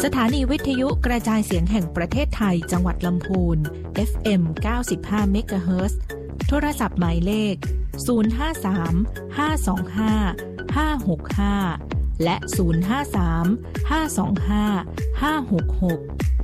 สถานีวิทยุกระจายเสียงแห่งประเทศไทยจังหวัดลำพูน FM 95 เมกะเฮิรตซ์ โทรศัพท์หมายเลข 053 525 565 และ 053 525 566